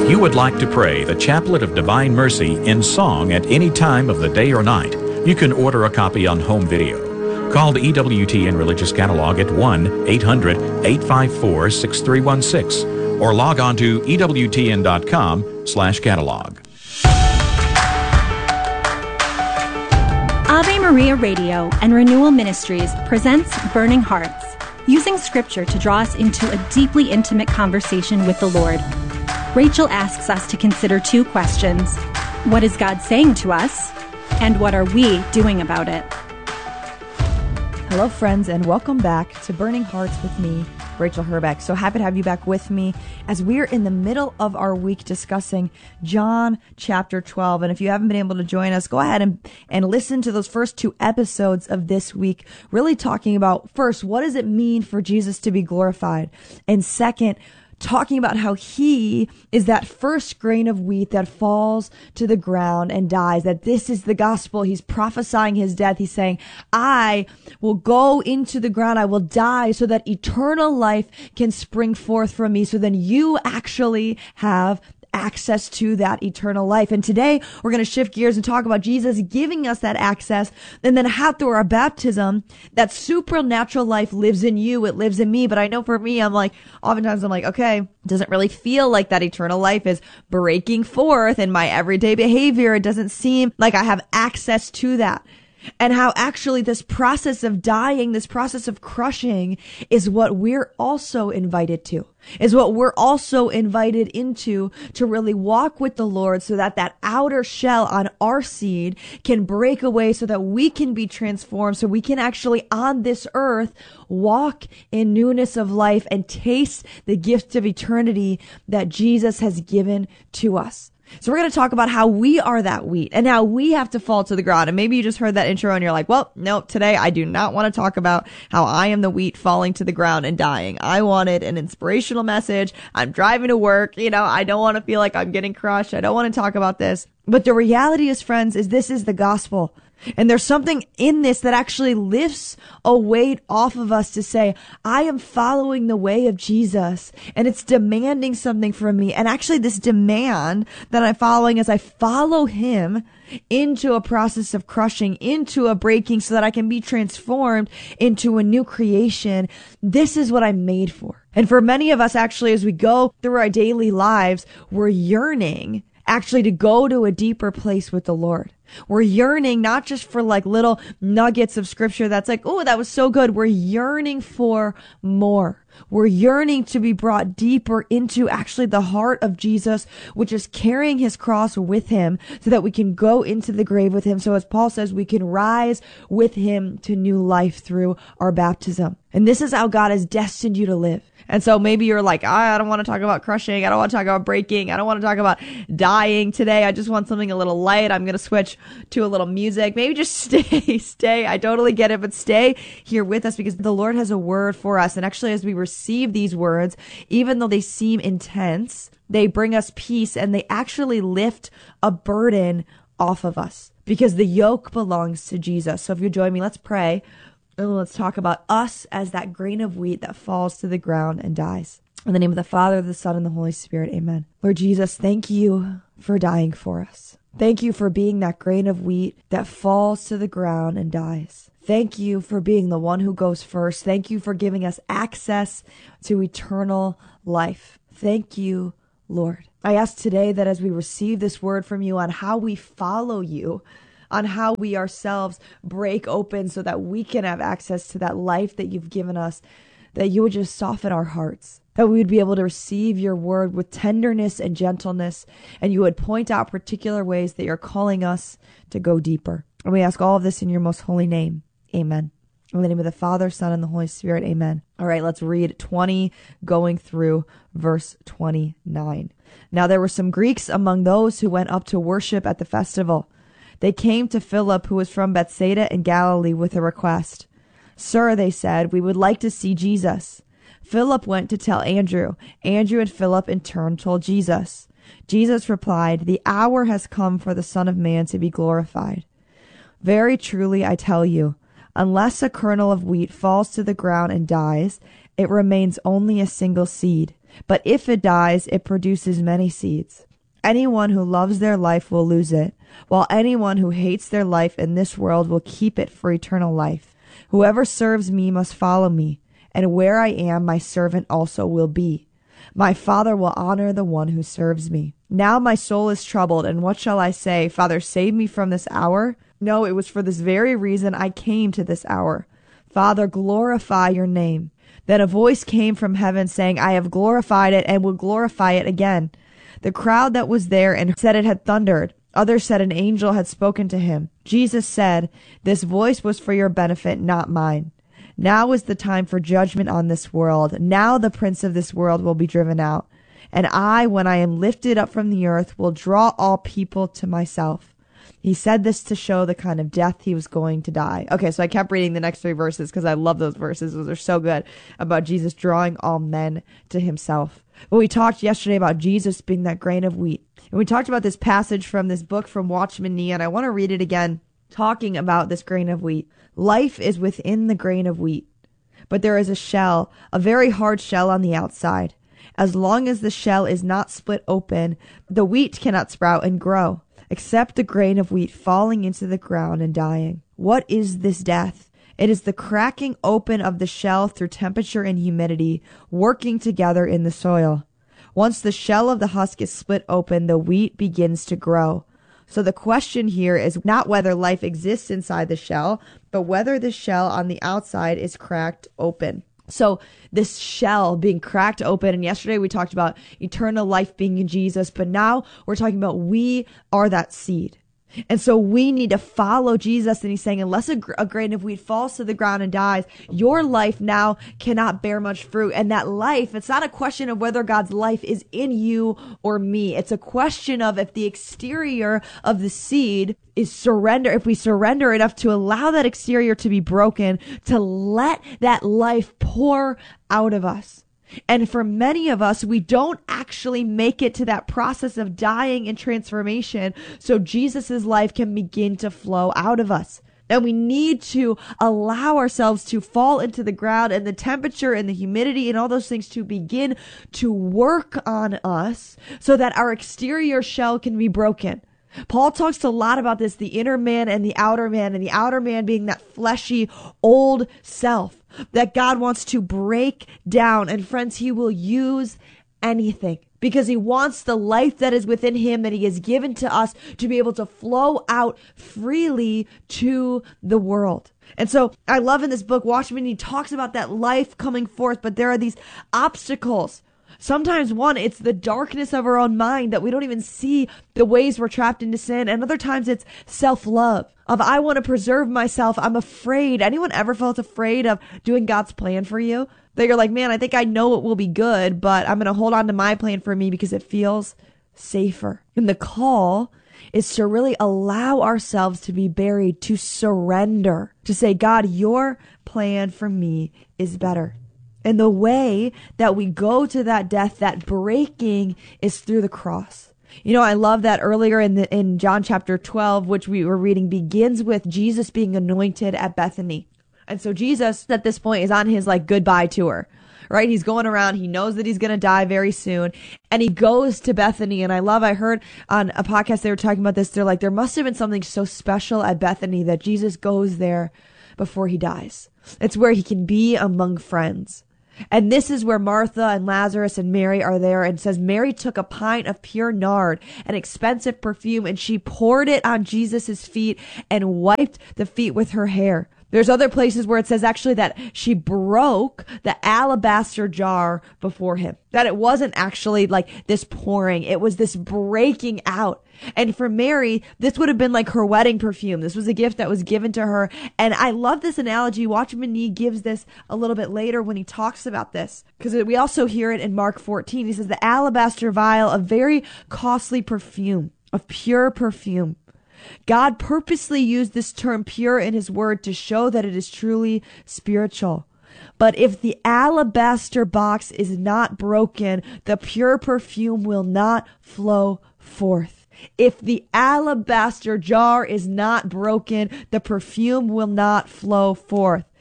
If you would like to pray the Chaplet of Divine Mercy in song at any time of the day or night, you can order a copy on home video. Call the EWTN Religious Catalog at 1-800-854-6316 or log on to EWTN.com/catalog. Ave Maria Radio and Renewal Ministries presents Burning Hearts, using Scripture to draw us into a deeply intimate conversation with the Lord. Rachel asks us to consider two questions. What is God saying to us? And what are we doing about it? Hello, friends, and welcome back to Burning Hearts with me, Rachel Herbeck. So happy to have you back with me as we're in the middle of our week discussing John chapter 12. And if you haven't been able to join us, go ahead and listen to those first two episodes of this week, really talking about, first, what does it mean for Jesus to be glorified? And second, talking about how he is that first grain of wheat that falls to the ground and dies, that this is the gospel. He's prophesying his death. He's saying, I will go into the ground. I will die so that eternal life can spring forth from me. So then you actually have access to that eternal life. And today we're going to shift gears and talk about Jesus giving us that access, and then how through our baptism that supernatural life lives in you. It lives in me. But I know for me, oftentimes I'm like, okay, it doesn't really feel like that eternal life is breaking forth in my everyday behavior. It doesn't seem like I have access to that. And how actually this process of dying, this process of crushing is what we're also invited to, is what we're also invited into, to really walk with the Lord so that that outer shell on our seed can break away so that we can be transformed, so we can actually on this earth walk in newness of life and taste the gift of eternity that Jesus has given to us. So we're going to talk about how we are that wheat and how we have to fall to the ground. And maybe you just heard that intro and you're like, well, no, today I do not want to talk about how I am the wheat falling to the ground and dying. I wanted an inspirational message. I'm driving to work. I don't want to feel like I'm getting crushed. I don't want to talk about this. But the reality is, friends, is this is the gospel. And there's something in this that actually lifts a weight off of us to say, I am following the way of Jesus, and it's demanding something from me. And actually this demand that I'm following as I follow him into a process of crushing, into a breaking, so that I can be transformed into a new creation. This is what I'm made for. And for many of us, actually, as we go through our daily lives, we're yearning actually to go to a deeper place with the Lord. We're yearning not just for like little nuggets of scripture that's like, oh, that was so good. We're yearning for more. We're yearning to be brought deeper into actually the heart of Jesus, which is carrying his cross with him so that we can go into the grave with him. So as Paul says, we can rise with him to new life through our baptism. And this is how God has destined you to live. And so maybe you're like, I don't want to talk about crushing. I don't want to talk about breaking. I don't want to talk about dying today. I just want something a little light. I'm going to switch to a little music. Maybe just stay. I totally get it, but stay here with us because the Lord has a word for us. And actually, as we receive these words, even though they seem intense, they bring us peace and they actually lift a burden off of us because the yoke belongs to Jesus. So if you join me, let's pray. And let's talk about us as that grain of wheat that falls to the ground and dies. In the name of the Father, the Son, and the Holy Spirit, amen. Lord Jesus, thank you for dying for us. Thank you for being that grain of wheat that falls to the ground and dies. Thank you for being the one who goes first. Thank you for giving us access to eternal life. Thank you, Lord. I ask today that as we receive this word from you on how we follow you, on how we ourselves break open so that we can have access to that life that you've given us, that you would just soften our hearts, that we would be able to receive your word with tenderness and gentleness, and you would point out particular ways that you're calling us to go deeper. And we ask all of this in your most holy name. Amen. In the name of the Father, Son, and the Holy Spirit. Amen. All right, let's read 20 going through verse 29. Now there were some Greeks among those who went up to worship at the festival. They came to Philip, who was from Bethsaida in Galilee, with a request. Sir, they said, we would like to see Jesus. Philip went to tell Andrew. Andrew and Philip in turn told Jesus. Jesus replied, the hour has come for the Son of Man to be glorified. Very truly, I tell you, unless a kernel of wheat falls to the ground and dies, it remains only a single seed. But if it dies, it produces many seeds. Anyone who loves their life will lose it, while anyone who hates their life in this world will keep it for eternal life. Whoever serves me must follow me, and where I am, my servant also will be. My Father will honor the one who serves me. Now my soul is troubled, and what shall I say? Father, save me from this hour? No, it was for this very reason I came to this hour. Father, glorify your name. Then a voice came from heaven saying, I have glorified it and will glorify it again. The crowd that was there and said it had thundered. Others said an angel had spoken to him. Jesus said, this voice was for your benefit, not mine. Now is the time for judgment on this world. Now the prince of this world will be driven out. And I, when I am lifted up from the earth, will draw all people to myself. He said this to show the kind of death he was going to die. Okay, so I kept reading the next 3 verses because I love those verses. Those are so good about Jesus drawing all men to himself. But we talked yesterday about Jesus being that grain of wheat. And we talked about this passage from this book from Watchman Nee, and I want to read it again, talking about this grain of wheat. Life is within the grain of wheat, but there is a shell, a very hard shell on the outside. As long as the shell is not split open, the wheat cannot sprout and grow, except the grain of wheat falling into the ground and dying. What is this death? It is the cracking open of the shell through temperature and humidity, working together in the soil. Once the shell of the husk is split open, the wheat begins to grow. So the question here is not whether life exists inside the shell, but whether the shell on the outside is cracked open. So this shell being cracked open, and yesterday we talked about eternal life being in Jesus, but now we're talking about we are that seed. And so we need to follow Jesus. And he's saying, unless a grain of wheat falls to the ground and dies, your life now cannot bear much fruit. And that life, it's not a question of whether God's life is in you or me. It's a question of if the exterior of the seed is surrender, if we surrender enough to allow that exterior to be broken, to let that life pour out of us. And for many of us, we don't actually make it to that process of dying and transformation so Jesus's life can begin to flow out of us. And we need to allow ourselves to fall into the ground and the temperature and the humidity and all those things to begin to work on us so that our exterior shell can be broken. Paul talks a lot about this, the inner man and the outer man being that fleshy old self that God wants to break down. And friends, he will use anything because he wants the life that is within him that he has given to us to be able to flow out freely to the world. And so I love in this book, Watchman, he talks about that life coming forth, but there are these obstacles. Sometimes it's the darkness of our own mind that we don't even see the ways we're trapped into sin. And other times it's self-love of I want to preserve myself. I'm afraid. Anyone ever felt afraid of doing God's plan for you? That you're like, man, I think I know it will be good, but I'm going to hold on to my plan for me because it feels safer. And the call is to really allow ourselves to be buried, to surrender, to say, God, your plan for me is better. And the way that we go to that death, that breaking, is through the cross. You know, I love that earlier in John chapter 12, which we were reading, begins with Jesus being anointed at Bethany. And so Jesus at this point is on his goodbye tour, right? He's going around. He knows that he's going to die very soon. And he goes to Bethany. And I heard on a podcast, they were talking about this. They're like, there must have been something so special at Bethany that Jesus goes there before he dies. It's where he can be among friends. And this is where Martha and Lazarus and Mary are there, and says Mary took a pint of pure nard, an expensive perfume, and she poured it on Jesus's feet and wiped the feet with her hair. There's other places where it says actually that she broke the alabaster jar before him. That it wasn't actually like this pouring. It was this breaking out. And for Mary, this would have been like her wedding perfume. This was a gift that was given to her. And I love this analogy. Watchman Nee gives this a little bit later when he talks about this, because we also hear it in Mark 14. He says the alabaster vial, a very costly perfume, of pure perfume. God purposely used this term pure in his word to show that it is truly spiritual. But if the alabaster box is not broken, the pure perfume will not flow forth. If the alabaster jar is not broken, the perfume will not flow forth.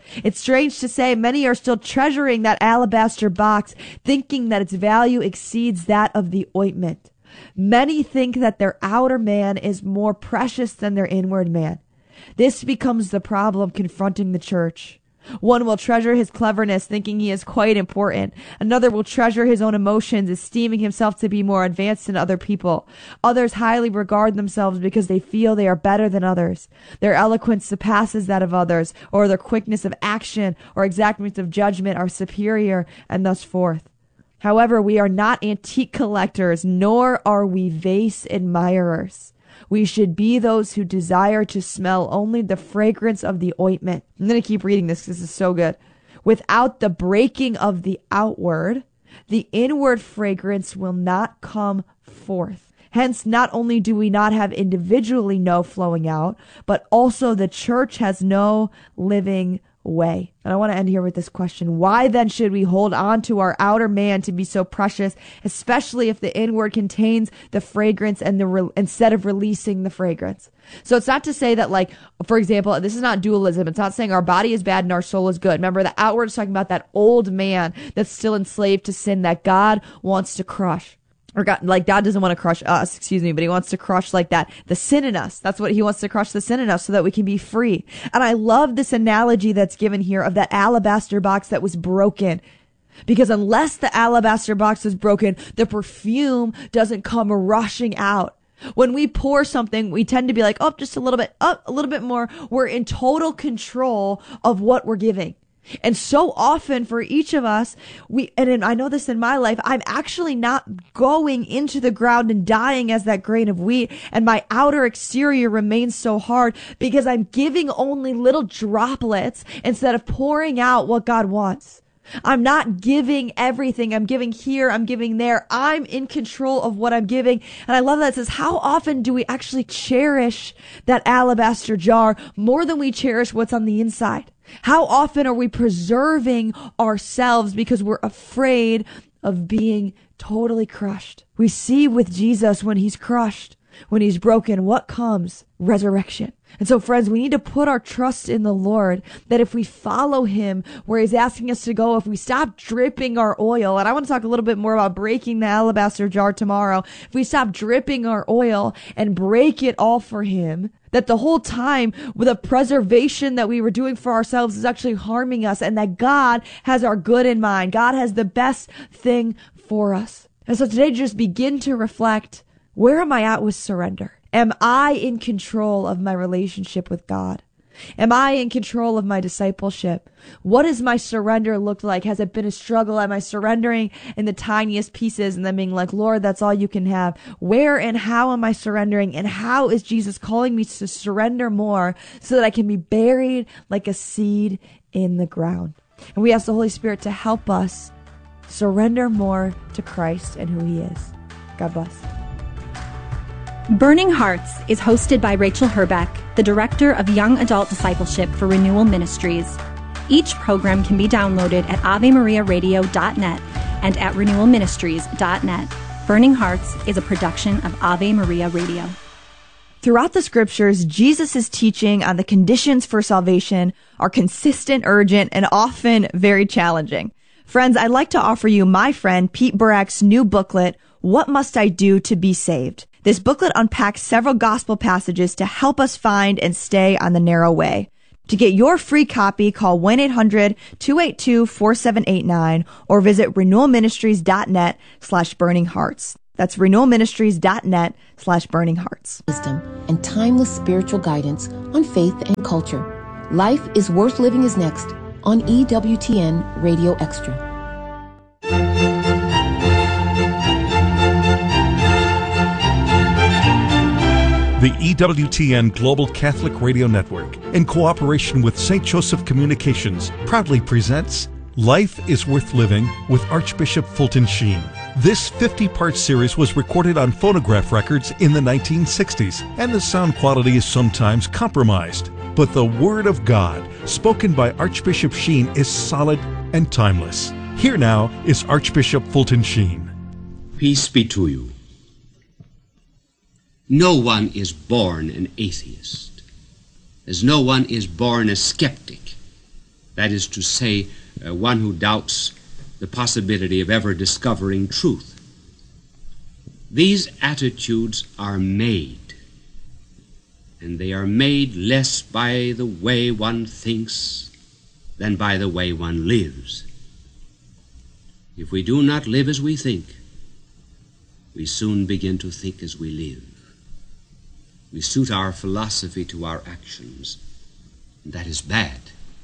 It's strange to say many are still treasuring that alabaster box, thinking that its value exceeds that of the ointment. Many think that their outer man is more precious than their inward man. This becomes the problem confronting the church. One will treasure his cleverness, thinking he is quite important. Another will treasure his own emotions, esteeming himself to be more advanced than other people. Others highly regard themselves because they feel they are better than others. Their eloquence surpasses that of others, or their quickness of action or exactness of judgment are superior, and thus forth. However, we are not antique collectors, nor are we vase admirers. We should be those who desire to smell only the fragrance of the ointment. I'm going to keep reading this because this is so good. Without the breaking of the outward, the inward fragrance will not come forth. Hence, not only do we not have individually no flowing out, but also the church has no living way. And I want to end here with this question. Why then should we hold on to our outer man to be so precious, especially if the inward contains the fragrance and instead of releasing the fragrance? So it's not to say that, like, for example, this is not dualism. It's not saying our body is bad and our soul is good. Remember, the outward is talking about that old man that's still enslaved to sin that God wants to crush. Or God doesn't want to crush us, but he wants to crush like that, the sin in us. That's what he wants to crush, the sin in us, so that we can be free. And I love this analogy that's given here of that alabaster box that was broken. Because unless the alabaster box is broken, the perfume doesn't come rushing out. When we pour something, we tend to be like, oh, just a little bit more. We're in total control of what we're giving. And so often for each of us, and I know this in my life, I'm actually not going into the ground and dying as that grain of wheat, and my outer exterior remains so hard because I'm giving only little droplets instead of pouring out what God wants. I'm not giving everything. I'm giving here. I'm giving there. I'm in control of what I'm giving. And I love that it says, how often do we actually cherish that alabaster jar more than we cherish what's on the inside? How often are we preserving ourselves because we're afraid of being totally crushed? We see with Jesus when he's crushed, when he's broken, what comes? Resurrection. And so, friends, we need to put our trust in the Lord, that if we follow him where he's asking us to go, if we stop dripping our oil, and I want to talk a little bit more about breaking the alabaster jar tomorrow, if we stop dripping our oil and break it all for him, that the whole time with the preservation that we were doing for ourselves is actually harming us, and that God has our good in mind. God has the best thing for us. And so today, just begin to reflect, where am I at with surrender? Am I in control of my relationship with God? Am I in control of my discipleship? What does my surrender look like? Has it been a struggle? Am I surrendering in the tiniest pieces and then being like, Lord, that's all you can have? Where and how am I surrendering? And how is Jesus calling me to surrender more so that I can be buried like a seed in the ground? And we ask the Holy Spirit to help us surrender more to Christ and who he is. God bless. Burning Hearts is hosted by Rachel Herbeck, the Director of Young Adult Discipleship for Renewal Ministries. Each program can be downloaded at AveMariaRadio.net and at RenewalMinistries.net. Burning Hearts is a production of Ave Maria Radio. Throughout the scriptures, Jesus' teaching on the conditions for salvation are consistent, urgent, and often very challenging. Friends, I'd like to offer you my friend Pete Burak's new booklet, What Must I Do to Be Saved? This booklet unpacks several gospel passages to help us find and stay on the narrow way. To get your free copy, call 1-800-282-4789 or visit renewalministries.net/burninghearts. That's renewalministries.net/burninghearts. Wisdom and timeless spiritual guidance on faith and culture. Life is Worth Living is next on EWTN Radio Extra. The EWTN Global Catholic Radio Network, in cooperation with St. Joseph Communications, proudly presents Life is Worth Living with Archbishop Fulton Sheen. This 50-part series was recorded on phonograph records in the 1960s, and the sound quality is sometimes compromised. But the Word of God, spoken by Archbishop Sheen, is solid and timeless. Here now is Archbishop Fulton Sheen. Peace be to you. No one is born an atheist, as no one is born a skeptic. That is to say, one who doubts the possibility of ever discovering truth. These attitudes are made, and they are made less by the way one thinks than by the way one lives. If we do not live as we think, we soon begin to think as we live. We suit our philosophy to our actions, and that is bad.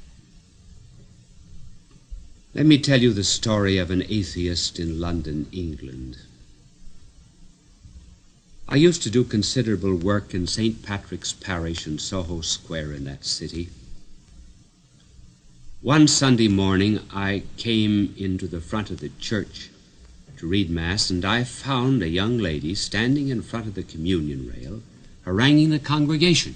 Let me tell you the story of an atheist in London, England. I used to do considerable work in St. Patrick's Parish in Soho Square in that city. One Sunday morning I came into the front of the church to read Mass, and I found a young lady standing in front of the communion rail haranguing the congregation.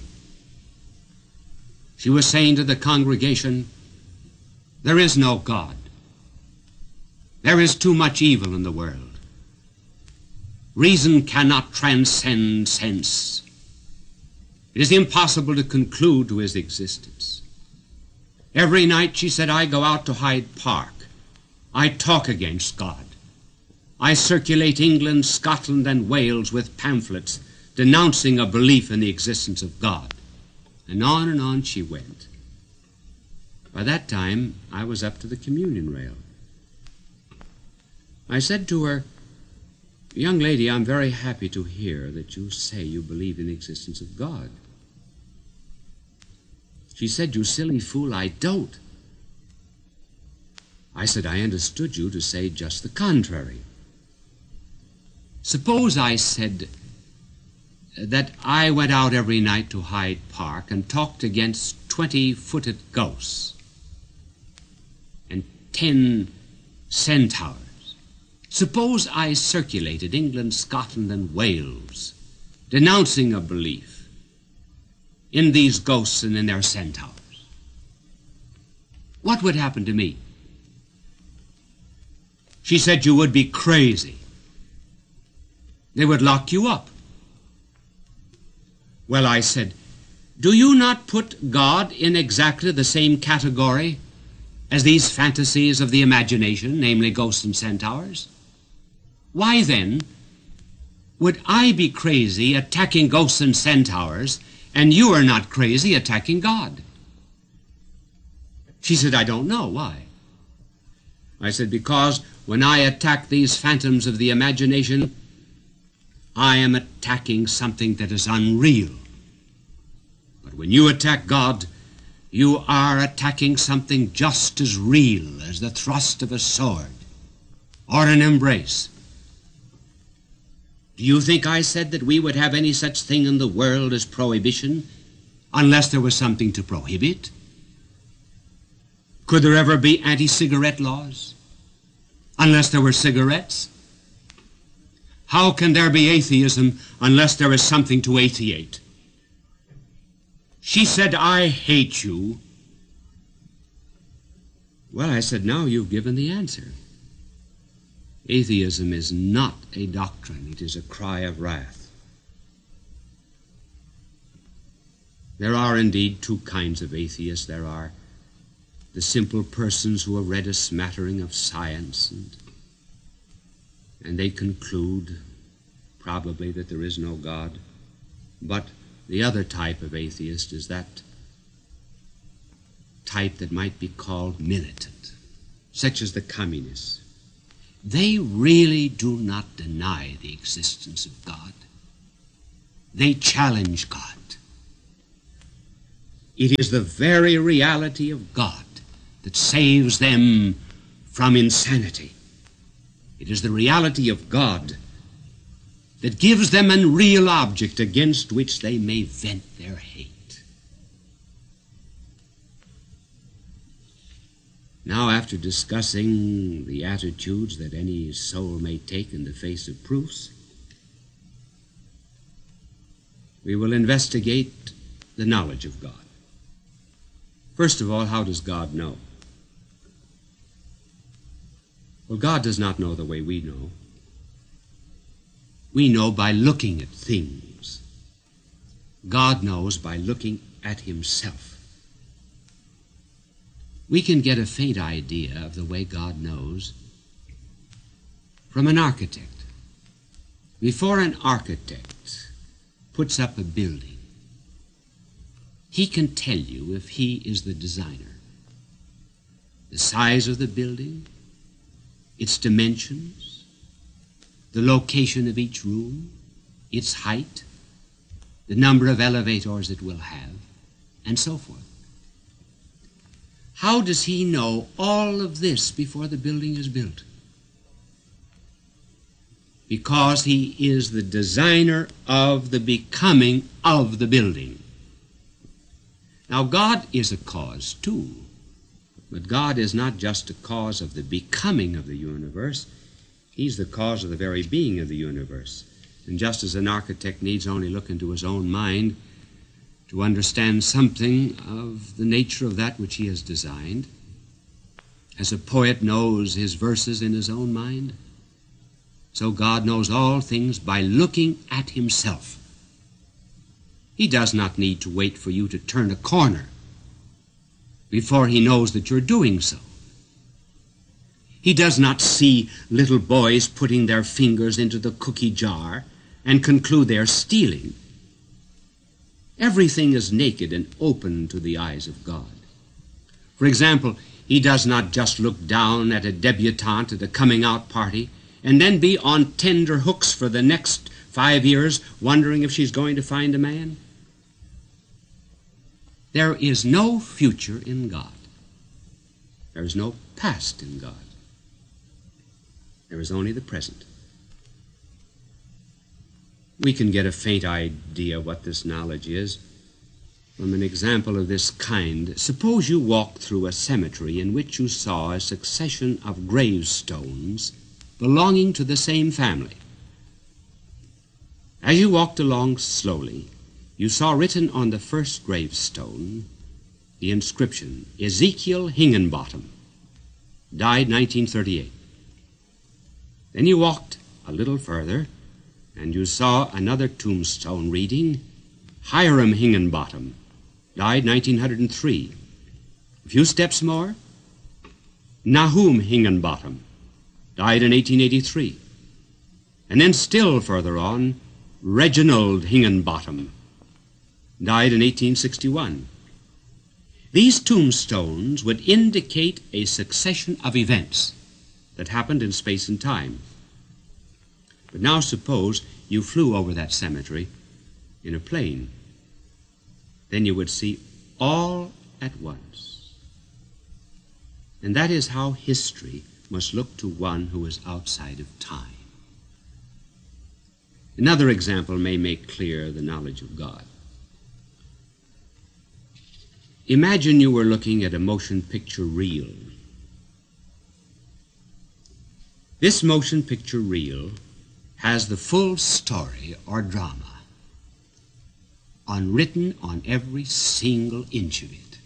She was saying to the congregation, "There is no God. There is too much evil in the world. Reason cannot transcend sense. It is impossible to conclude to his existence. Every night," she said, "I go out to Hyde Park. I talk against God. I circulate England, Scotland, and Wales with pamphlets denouncing a belief in the existence of God." And on she went. By that time, I was up to the communion rail. I said to her, "Young lady, I'm very happy to hear that you say you believe in the existence of God." She said, "You silly fool, I don't." I said, "I understood you to say just the contrary. Suppose," I said, "that I went out every night to Hyde Park and talked against 20-footed ghosts and 10 centaurs. Suppose I circulated England, Scotland, and Wales, denouncing a belief in these ghosts and in their centaurs. What would happen to me?" She said, "You would be crazy. They would lock you up." Well, I said, "Do you not put God in exactly the same category as these fantasies of the imagination, namely ghosts and centaurs? Why then would I be crazy attacking ghosts and centaurs, and you are not crazy attacking God?" She said, "I don't know. Why?" I said, "Because when I attack these phantoms of the imagination, I am attacking something that is unreal. But when you attack God, you are attacking something just as real as the thrust of a sword or an embrace. Do you think I said that we would have any such thing in the world as prohibition unless there was something to prohibit? Could there ever be anti-cigarette laws unless there were cigarettes? How can there be atheism unless there is something to atheate?" She said, "I hate you." Well, I said, "Now you've given the answer. Atheism is not a doctrine. It is a cry of wrath. There are indeed two kinds of atheists. There are the simple persons who have read a smattering of science, and they conclude probably that there is no God. But the other type of atheist is that type that might be called militant, such as the communists. They really do not deny the existence of God. They challenge God. It is the very reality of God that saves them from insanity. It is the reality of God that gives them a real object against which they may vent their hate. Now, after discussing the attitudes that any soul may take in the face of proofs, we will investigate the knowledge of God. First of all, how does God know? Well, God does not know the way we know. We know by looking at things. God knows by looking at himself. We can get a faint idea of the way God knows from an architect. Before an architect puts up a building, he can tell you, if he is the designer, the size of the building, its dimensions, the location of each room, its height, the number of elevators it will have, and so forth. How does he know all of this before the building is built? Because he is the designer of the becoming of the building. Now, God is a cause too, but God is not just a cause of the becoming of the universe. He's the cause of the very being of the universe. And just as an architect needs only look into his own mind to understand something of the nature of that which he has designed, as a poet knows his verses in his own mind, so God knows all things by looking at himself. He does not need to wait for you to turn a corner before he knows that you're doing so. He does not see little boys putting their fingers into the cookie jar and conclude they are stealing. Everything is naked and open to the eyes of God. For example, he does not just look down at a debutante at a coming-out party and then be on tender hooks for the next 5 years wondering if she's going to find a man. There is no future in God. There is no past in God. There is only the present. We can get a faint idea what this knowledge is from an example of this kind. Suppose you walked through a cemetery in which you saw a succession of gravestones belonging to the same family. As you walked along slowly, you saw written on the first gravestone the inscription, Ezekiel Hingenbottom, died 1938. Then you walked a little further, and you saw another tombstone reading, Hiram Hingenbottom, died 1903. A few steps more, Nahum Hingenbottom, died in 1883. And then still further on, Reginald Hingenbottom, died in 1861. These tombstones would indicate a succession of events that happened in space and time. But now suppose you flew over that cemetery in a plane. Then you would see all at once. And that is how history must look to one who is outside of time. Another example may make clear the knowledge of God. Imagine you were looking at a motion picture reel. This motion picture reel has the full story or drama unwritten on every single inch of it.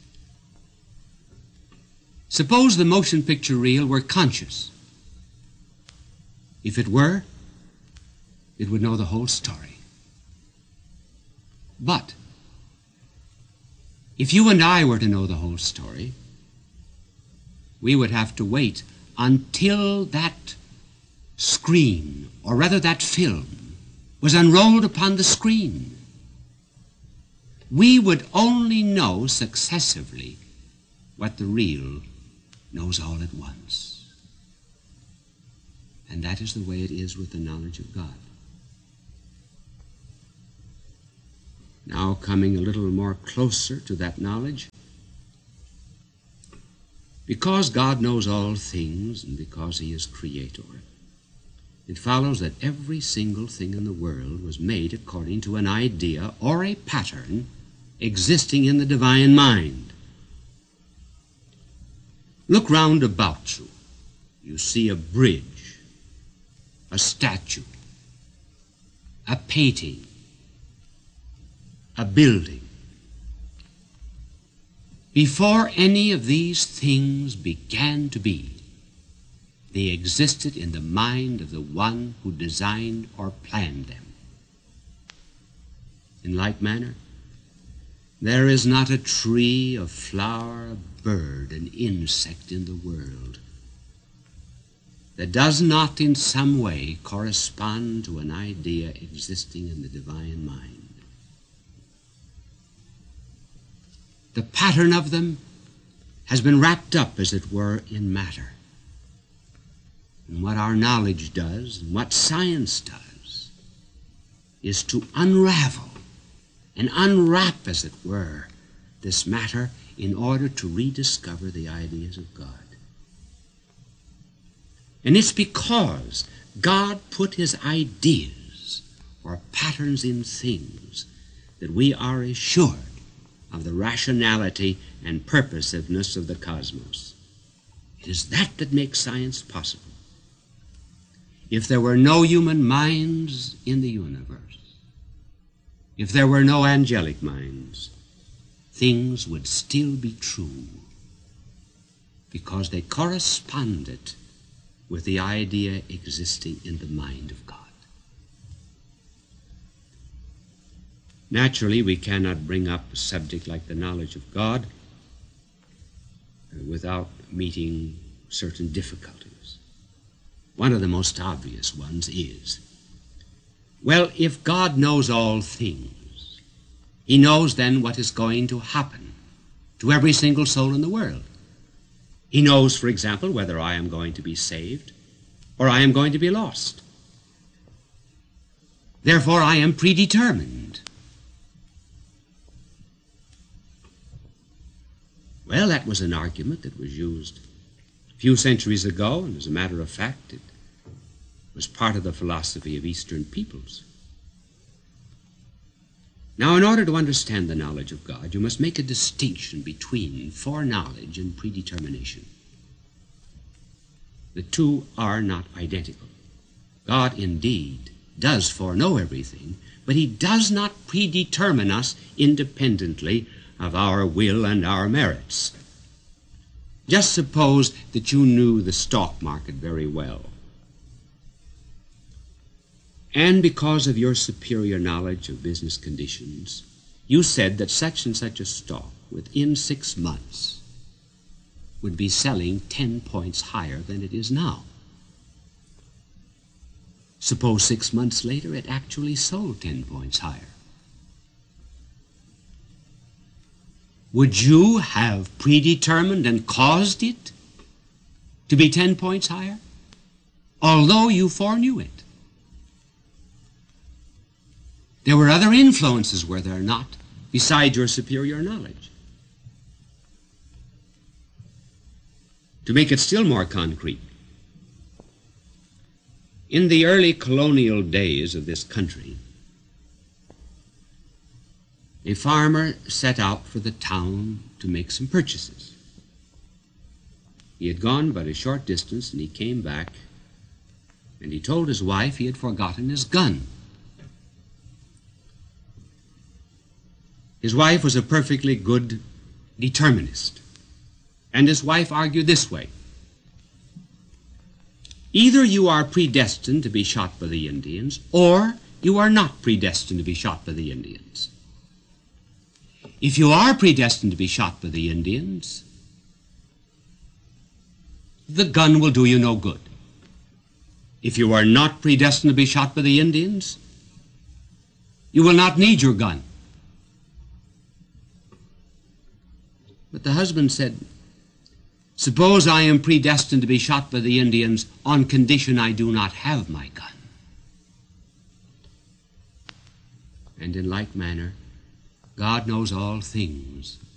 Suppose the motion picture reel were conscious. If it were, it would know the whole story. But if you and I were to know the whole story, we would have to wait until that screen, or rather that film, was unrolled upon the screen. We would only know successively what the reel knows all at once. And that is the way it is with the knowledge of God. Now coming a little more closer to that knowledge, because God knows all things and because he is creator, it follows that every single thing in the world was made according to an idea or a pattern existing in the divine mind. Look round about you. You see a bridge, a statue, a painting, a building. Before any of these things began to be, they existed in the mind of the one who designed or planned them. In like manner, There is not a tree, a flower, a bird, an insect in the world that does not in some way correspond to an idea existing in the divine mind. The pattern of them has been wrapped up, as it were, in matter. And what our knowledge does, and what science does, is to unravel and unwrap, as it were, this matter in order to rediscover the ideas of God. And it's because God put his ideas or patterns in things that we are assured of the rationality and purposiveness of the cosmos. It is that that makes science possible. If there were no human minds in the universe, if there were no angelic minds, things would still be true because they corresponded with the idea existing in the mind of God. Naturally, we cannot bring up a subject like the knowledge of God without meeting certain difficulties. One of the most obvious ones is, well, if God knows all things, he knows then what is going to happen to every single soul in the world. He knows, for example, whether I am going to be saved or I am going to be lost. Therefore, I am predetermined. Well, that was an argument that was used a few centuries ago, and as a matter of fact, it was part of the philosophy of Eastern peoples. Now, in order to understand the knowledge of God, you must make a distinction between foreknowledge and predetermination. The two are not identical. God, indeed, does foreknow everything, but he does not predetermine us independently of our will and our merits. Just suppose that you knew the stock market very well, and because of your superior knowledge of business conditions, you said that such and such a stock within 6 months would be selling 10 points higher than it is now. Suppose 6 months later it actually sold 10 points higher. Would you have predetermined and caused it to be 10 points higher, although you foreknew it? There were other influences, were there not, besides your superior knowledge? To make it still more concrete, in the early colonial days of this country, a farmer set out for the town to make some purchases. He had gone but a short distance, and he came back, and he told his wife he had forgotten his gun. His wife was a perfectly good determinist, and his wife argued this way: either you are predestined to be shot by the Indians, or you are not predestined to be shot by the Indians. If you are predestined to be shot by the Indians, the gun will do you no good. If you are not predestined to be shot by the Indians, you will not need your gun. But the husband said, suppose I am predestined to be shot by the Indians on condition I do not have my gun. And in like manner, God knows all things,